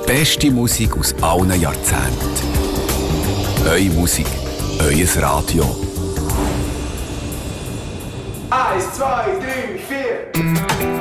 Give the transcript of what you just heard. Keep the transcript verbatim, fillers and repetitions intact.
beste Musik aus allen Jahrzehnten. Eure Musik, euer Radio. Eins, zwei, drei, vier.